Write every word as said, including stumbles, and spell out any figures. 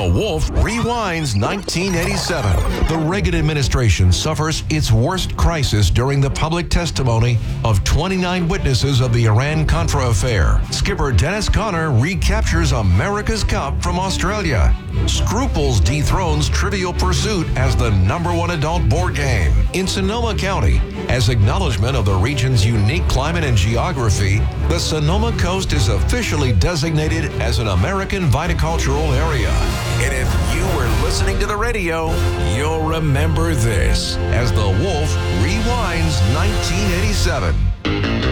Wolf rewinds nineteen eighty-seven. The Reagan administration suffers its worst crisis during the public testimony of twenty-nine witnesses of the Iran-Contra affair. Skipper Dennis Conner recaptures America's Cup from Australia. Scruples dethrones Trivial Pursuit as the number one adult board game. In Sonoma County, as acknowledgement of the region's unique climate and geography, the Sonoma Coast is officially designated as an American viticultural area. And if you were listening to the radio, you'll remember this as the Wolf rewinds nineteen eighty-seven.